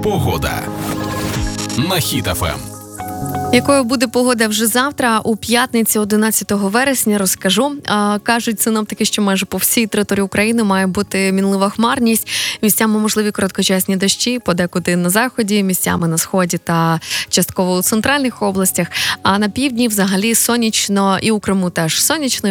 Погода на Хіт ФМ. Якою буде погода вже завтра, у п'ятницю 11 вересня, розкажу. Кажуть синоптики, що майже по всій території України має бути мінлива хмарність. Місцями можливі короткочасні дощі, подекуди на заході, місцями на сході та частково у центральних областях. А на півдні взагалі сонячно, і у Криму теж сонячно.